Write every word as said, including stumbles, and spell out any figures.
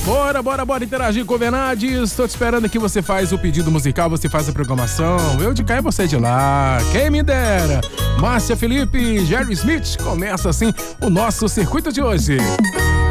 Bora, bora, bora interagir com o Bernardes. Tô te esperando aqui, você faz o pedido musical, você faz a programação. Eu de cá e você de lá. Quem me dera. Márcia Felipe, Jerry Smith. Começa assim o nosso circuito de hoje.